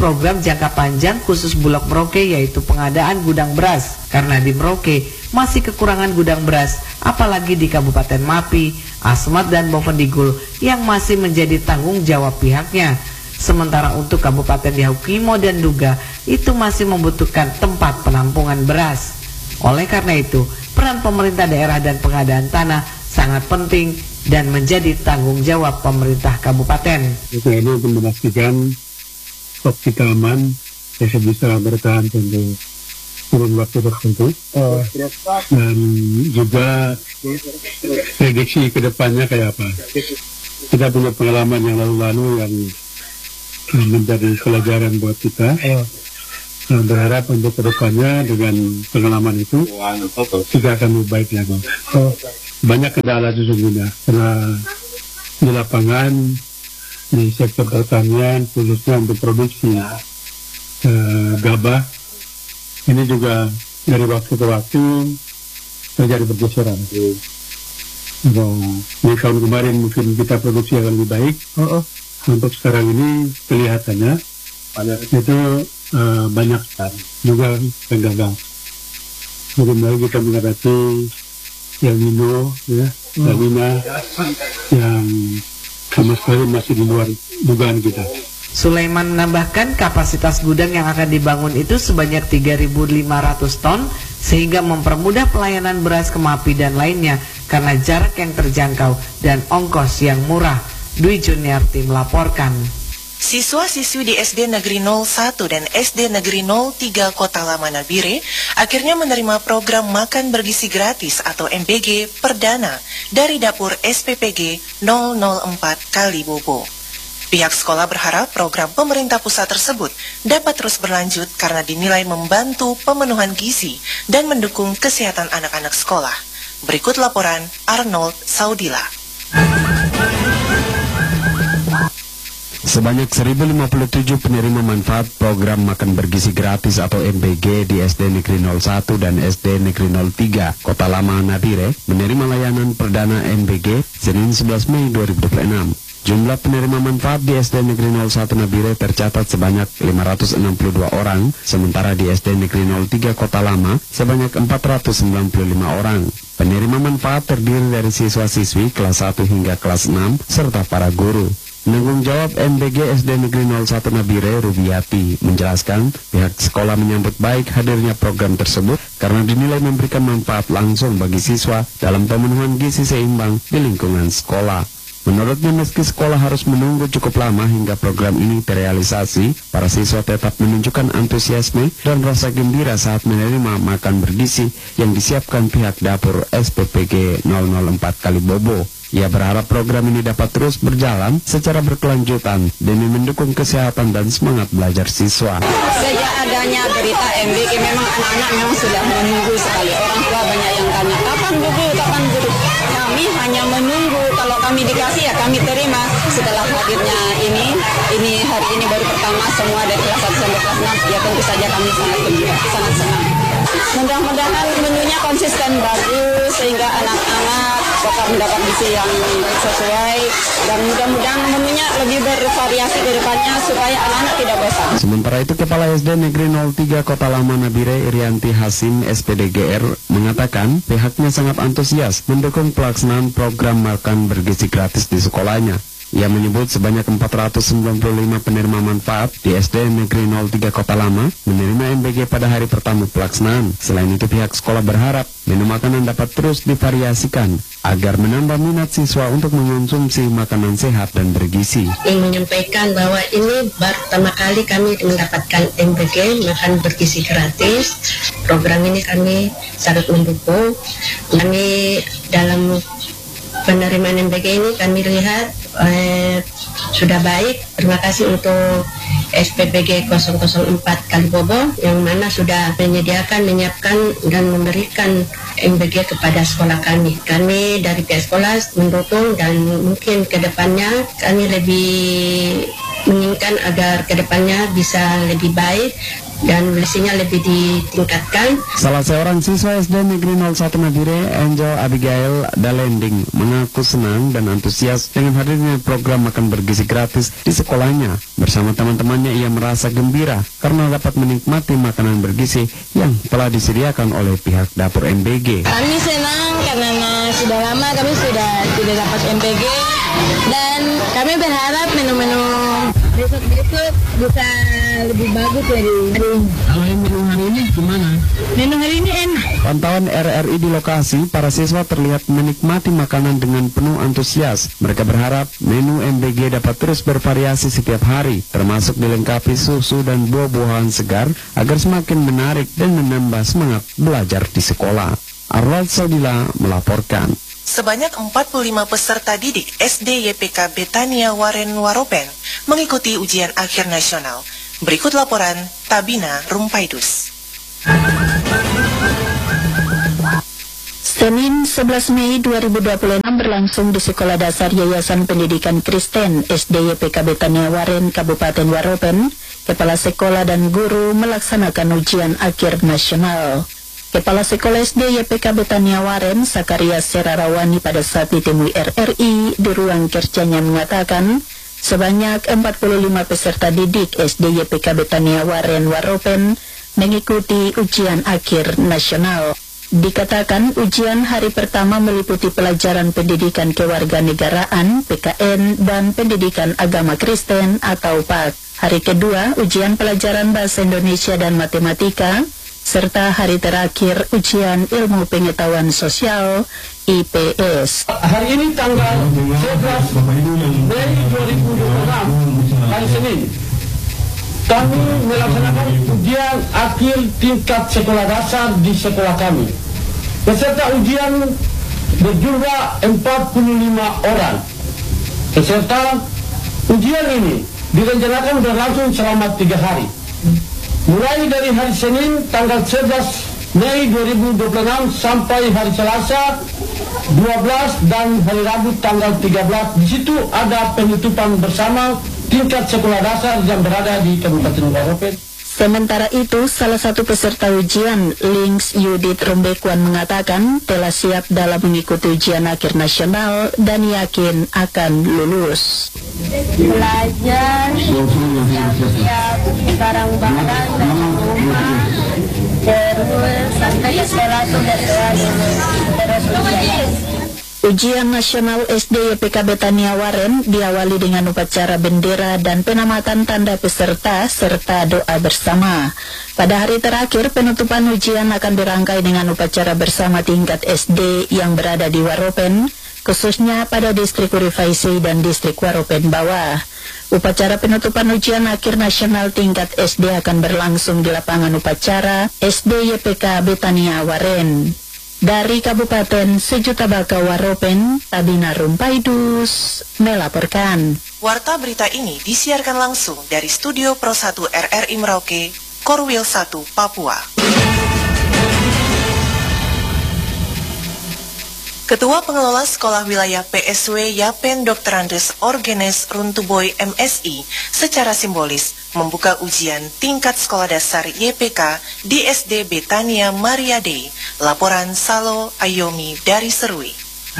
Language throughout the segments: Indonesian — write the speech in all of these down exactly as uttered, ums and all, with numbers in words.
program jangka panjang khusus Bulog Merauke, yaitu pengadaan gudang beras. Karena di Merauke masih kekurangan gudang beras, apalagi di Kabupaten Mapi, Asmat dan Bovendigul yang masih menjadi tanggung jawab pihaknya. Sementara untuk Kabupaten Yahukimo dan Duga itu masih membutuhkan tempat penampungan beras. Oleh karena itu, peran pemerintah daerah dan pengadaan tanah sangat penting dan menjadi tanggung jawab pemerintah kabupaten. Itu ini untuk memastikan stok kita aman, bisa bisa bertahan untuk kurun waktu tertentu, oh. dan juga prediksi ke depannya kayak apa. Kita punya pengalaman yang lalu-lalu yang menjadi pelajaran buat kita. Oh. Nah, berharap untuk ke depannya dengan pengalaman itu kita akan lebih baik lagi. Oh. Banyak kendala sesungguhnya karena di lapangan, di sektor pertanian, khususnya untuk produksi uh, gabah, ini juga dari waktu ke waktu terjadi pergeseran. Nah, di tahun kemarin mungkin kita produksi akan lebih baik. Oh, oh. Untuk sekarang ini kelihatannya itu uh, banyak juga yang gagal. Kemudian kita menghadapi El Nino, ya, La Nina yang sama sekali masih di luar dugaan kita. Sulaiman menambahkan kapasitas gudang yang akan dibangun itu sebanyak tiga ribu lima ratus ton sehingga mempermudah pelayanan beras ke Mapi dan lainnya karena jarak yang terjangkau dan ongkos yang murah. Dwi Juniarti melaporkan. Siswa-siswi di S D Negeri nol satu dan S D Negeri nol tiga Kota Lama Nabire akhirnya menerima program makan bergizi gratis atau M B G perdana dari dapur S P P G nol nol empat Kalibobo. Pihak sekolah berharap program pemerintah pusat tersebut dapat terus berlanjut karena dinilai membantu pemenuhan gizi dan mendukung kesehatan anak-anak sekolah. Berikut laporan Arnold Saudila. Sebanyak seribu lima puluh tujuh penerima manfaat program makan bergizi gratis atau M B G di S D Negeri nol satu dan S D Negeri nol tiga Kota Lama Nabire menerima layanan perdana M B G Senin sebelas Mei dua ribu dua puluh enam. Jumlah penerima manfaat di S D Negeri nol satu Nabire tercatat sebanyak lima ratus enam puluh dua orang, sementara di S D Negeri nol tiga Kota Lama sebanyak empat ratus sembilan puluh lima orang. Penerima manfaat terdiri dari siswa-siswi kelas satu hingga kelas enam serta para guru. Penanggung jawab M B G S D Negeri nol satu Nabire, Rubiati, menjelaskan pihak sekolah menyambut baik hadirnya program tersebut karena dinilai memberikan manfaat langsung bagi siswa dalam pemenuhan gizi seimbang di lingkungan sekolah. Menurutnya meski sekolah harus menunggu cukup lama hingga program ini terrealisasi, para siswa tetap menunjukkan antusiasme dan rasa gembira saat menerima makan bergizi yang disiapkan pihak dapur S P P G nol nol empat Kalibobo. Ia berharap program ini dapat terus berjalan secara berkelanjutan demi mendukung kesehatan dan semangat belajar siswa. Sejak adanya berita M B G memang anak-anak memang sudah menunggu sekali. Orang tua banyak yang tanya, kapan guru, kapan guru? Kami hanya menunggu, kalau kami dikasih ya kami terima. Setelah hadirnya ini, ini hari ini baru pertama semua dari kelas satu sampai kelas enam, ya tentu saja kami sangat gembira, sangat senang. Mudah-mudahan menunya konsisten bagus sehingga anak-anak dapat mendapat gizi yang sesuai dan mudah-mudahan menunya lebih bervariasi ke depannya supaya anak-anak tidak bosan. Sementara itu Kepala S D Negeri nol tiga Kota Lama Nabire, Irianti Hasim S P D G R, mengatakan pihaknya sangat antusias mendukung pelaksanaan program makan bergizi gratis di sekolahnya. Ia menyebut sebanyak empat ratus sembilan puluh lima penerima manfaat di S D Negeri nol tiga Kota Lama menerima M B G pada hari pertama pelaksanaan. Selain itu pihak sekolah berharap menu makanan dapat terus divariasikan agar menambah minat siswa untuk mengonsumsi makanan sehat dan bergizi. Ingin menyampaikan bahwa ini baru pertama kali kami mendapatkan M B G makan bergizi gratis. Program ini kami sangat mendukung. Kami dalam penerimaan M B G ini kami lihat eh, sudah baik. Terima kasih untuk S P P G nol nol empat Kalibobo yang mana sudah menyediakan, menyiapkan dan memberikan M B G kepada sekolah kami. Kami dari pihak sekolah mendukung dan mungkin ke depannya kami lebih menginginkan agar kedepannya bisa lebih baik dan nulisnya lebih ditingkatkan. Salah seorang siswa S D Negeri nol satu Nabire, Angel Abigail Dalending, mengaku senang dan antusias dengan hadirnya program makan bergizi gratis di sekolahnya. Bersama teman-temannya ia merasa gembira karena dapat menikmati makanan bergizi yang telah disediakan oleh pihak dapur M B G. Kami senang karena sudah lama kami sudah tidak dapat M B G dan kami berharap menu-menu besok-besok bisa lebih bagus dari hari ini. Kalau yang menu hari ini gimana? Menu hari ini enak. Pantauan R R I di lokasi, para siswa terlihat menikmati makanan dengan penuh antusias. Mereka berharap menu M B G dapat terus bervariasi setiap hari, termasuk dilengkapi susu dan buah-buahan segar agar semakin menarik dan menambah semangat belajar di sekolah. Arwad Saudila melaporkan. Sebanyak empat puluh lima peserta didik S D Y P K Betania Waren Waropen mengikuti ujian akhir nasional. Berikut laporan Tabina Rumpaidus. Senin sebelas Mei dua ribu dua puluh enam berlangsung di Sekolah Dasar Yayasan Pendidikan Kristen S D Y P K Betania Waren Kabupaten Waropen. Kepala sekolah dan guru melaksanakan ujian akhir nasional. Kepala Sekolah S D Y P K Betania Waren, Sakaria Serarawani, pada saat ditemui R R I di ruang kerjanya mengatakan, sebanyak empat puluh lima peserta didik S D Y P K Betania Waren Waropen mengikuti ujian akhir nasional. Dikatakan ujian hari pertama meliputi pelajaran pendidikan kewarganegaraan P K N dan pendidikan agama Kristen atau P A K. Hari kedua ujian pelajaran bahasa Indonesia dan matematika, serta hari terakhir ujian ilmu pengetahuan sosial I P S. Hari ini tanggal sebelas Mei dua ribu dua puluh enam, hari Senin, kami melaksanakan ujian akhir tingkat sekolah dasar di sekolah kami. Peserta ujian berjumlah empat puluh lima orang. Peserta ujian ini direncanakan berlangsung selama tiga hari. Mulai dari hari Senin tanggal sebelas Mei dua ribu dua puluh enam sampai hari Selasa dua belas dan hari Rabu tanggal tiga belas. Di situ ada penutupan bersama tingkat sekolah dasar yang berada di Kabupaten Waropen. Sementara itu, salah satu peserta ujian, Links Yudit Rumbekuan, mengatakan telah siap dalam mengikuti ujian akhir nasional dan yakin akan lulus. Belajar, siap-siap barang-barang dari rumah, terus sampai ke sekolah tuh berdoa dulu, terus ujian. Ujian nasional S D Y P K Betania Waren diawali dengan upacara bendera dan penamatan tanda peserta serta doa bersama. Pada hari terakhir penutupan ujian akan dirangkai dengan upacara bersama tingkat S D yang berada di Waropen, khususnya pada distrik Urifaisi dan distrik Waropen Bawah. Upacara penutupan ujian akhir nasional tingkat S D akan berlangsung di lapangan upacara S D Y P K Betania Waren. Dari Kabupaten Sejuta Baka Waropen, Tabina Rumpaidus melaporkan. Warta berita ini disiarkan langsung dari Studio Pro satu R R I Merauke, Korwil satu, Papua. Ketua Pengelola Sekolah Wilayah P S W Yapen doktor Andes Orgenes Runtuboy M Si secara simbolis membuka ujian tingkat sekolah dasar Y P K di S D Betania Maria Dei. Laporan Salo Ayomi dari Serui.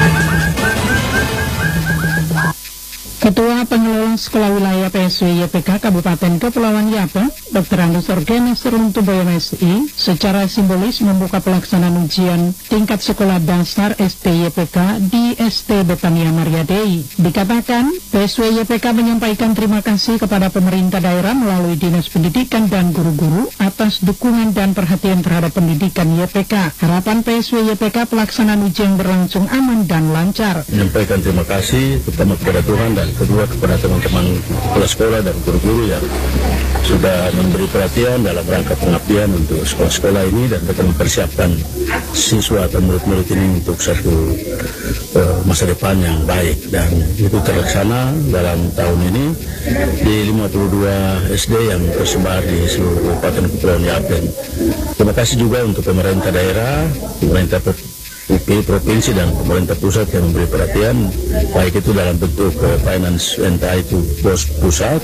Ketua Pengelola Sekolah Wilayah P S W Y P K Kabupaten Kepulauan Yapen, doktor Andes Orgenes Runtuboy M Si, secara simbolis membuka pelaksanaan ujian tingkat sekolah dasar S D Y P K di S D Betania Maria Dei. Dikatakan, P S W Y P K menyampaikan terima kasih kepada pemerintah daerah melalui Dinas Pendidikan dan guru-guru atas dukungan dan perhatian terhadap pendidikan Y P K. Harapan P S W Y P K pelaksanaan ujian berlangsung aman dan lancar. Menyampaikan terima kasih pertama kepada Tuhan dan kedua kepada teman-teman kepala sekolah dan guru-guru yang sudah memberi perhatian dalam rangka pengabdian untuk sekolah-sekolah ini dan tetap mempersiapkan siswa atau murid-murid ini untuk satu uh, masa depan yang baik, dan itu terlaksana dalam tahun ini di lima puluh dua S D yang tersebar di seluruh Kabupaten Kepulauan Yapen. Terima kasih juga untuk pemerintah daerah, pemerintah provinsi dan pemerintah pusat yang memberi perhatian, baik itu dalam bentuk uh, finance, entah itu bos pusat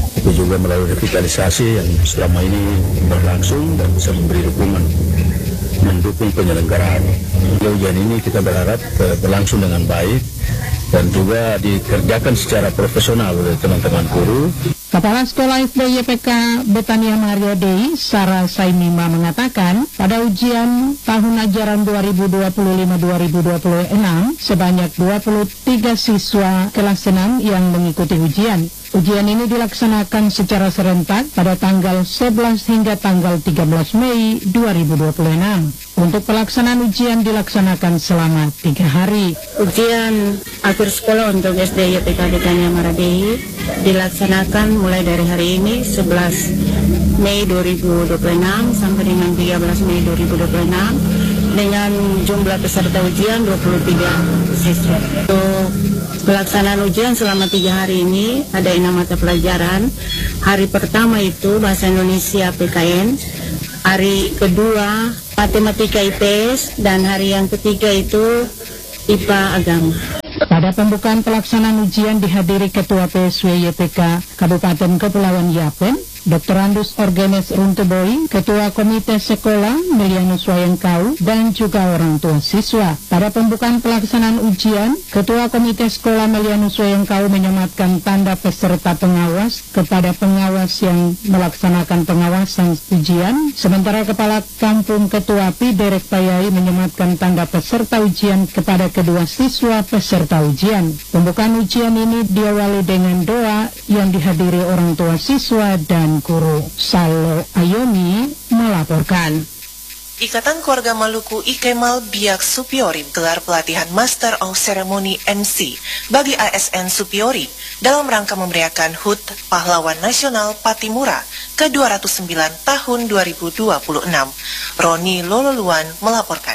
tapi juga melalui revitalisasi yang selama ini berlangsung dan bisa memberi dukungan mendukung penyelenggaraan. Ujian ini kita berharap uh, berlangsung dengan baik dan juga dikerjakan secara profesional oleh teman-teman guru. Kepala Sekolah S D Y P K Betania Maria Dei, Sarah Saimima mengatakan, pada ujian tahun ajaran dua ribu dua puluh lima dua ribu dua puluh enam, sebanyak dua puluh tiga siswa kelas enam yang mengikuti ujian. Ujian ini dilaksanakan secara serentak pada tanggal sebelas hingga tanggal tiga belas Mei dua ribu dua puluh enam. Untuk pelaksanaan ujian dilaksanakan selama tiga hari. Ujian akhir sekolah untuk S D Y P K Betania Maria Dei dilaksanakan mulai dari hari ini sebelas Mei dua ribu dua puluh enam sampai dengan tiga belas Mei dua ribu dua puluh enam dengan jumlah peserta ujian dua puluh tiga siswa. Untuk pelaksanaan ujian selama tiga hari ini ada enam mata pelajaran. Hari pertama itu Bahasa Indonesia P K N, hari kedua Matematika I P S, dan hari yang ketiga itu I P A Agama. Pada pembukaan pelaksanaan ujian dihadiri Ketua P S W Y P K Kabupaten Kepulauan Yapen, Doktor Andus Orgenes Runteboy, Ketua Komite Sekolah Melianus Wayangkau, dan juga orang tua siswa. Pada pembukaan pelaksanaan ujian, Ketua Komite Sekolah Melianus Wayangkau menyematkan tanda peserta pengawas kepada pengawas yang melaksanakan pengawasan ujian, sementara Kepala Kampung Ketua P I Derek Payai menyematkan tanda peserta ujian kepada kedua siswa peserta ujian. Pembukaan ujian ini diawali dengan doa yang dihadiri orang tua siswa dan guru. Salo Ayomi melaporkan. Ikatan Keluarga Maluku Ikemal Biak Supiori gelar pelatihan Master of Ceremony M C bagi A S N Supiori dalam rangka memeriahkan H U T Pahlawan Nasional Patimura ke dua ratus sembilan tahun dua ribu dua puluh enam. Roni Lololuan melaporkan.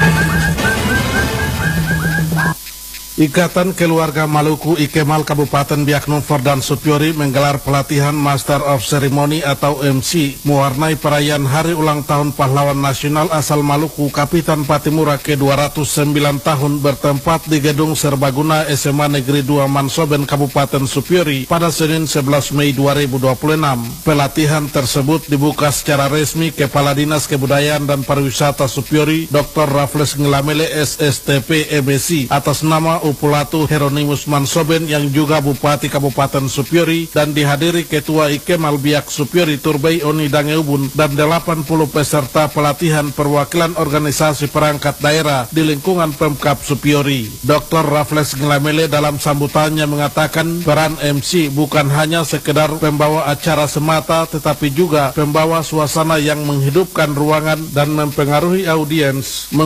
Ikatan Keluarga Maluku Ikemal Kabupaten Biak Numfor dan Supiori menggelar pelatihan Master of Ceremony atau M C mewarnai perayaan Hari Ulang Tahun Pahlawan Nasional asal Maluku Kapitan Patimura ke dua ratus sembilan tahun bertempat di Gedung Serbaguna S M A Negeri dua Mansoben Kabupaten Supiori pada Senin sebelas Mei dua ribu dua puluh enam. Pelatihan tersebut dibuka secara resmi Kepala Dinas Kebudayaan dan Pariwisata Supiori Doktor Raffles Ngelamele S S T P M Si atas nama Upulatu Heronimus Mansoben yang juga Bupati Kabupaten Supiori, dan dihadiri Ketua Ikemal Biak Supiori Turbei Oni Dangeubun dan delapan puluh peserta pelatihan perwakilan organisasi perangkat daerah di lingkungan Pemkab Supiori. Doktor Raffles Ngelamele dalam sambutannya mengatakan peran M C bukan hanya sekedar pembawa acara semata, tetapi juga pembawa suasana yang menghidupkan ruangan dan mempengaruhi audiens